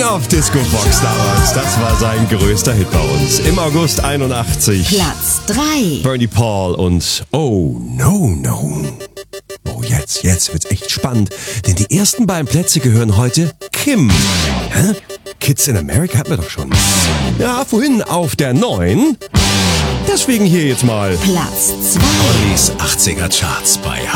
auf Disco Fox damals. Das war sein größter Hit bei uns. Im August 81. Platz 3. Bernie Paul und Oh No No. Oh, jetzt wird's echt spannend, denn die ersten beiden Plätze gehören heute Kim. Hä? Kids in America hatten wir doch schon. Ja, vorhin auf der 9. Deswegen hier jetzt mal Platz 2. Ollis 80er Charts bei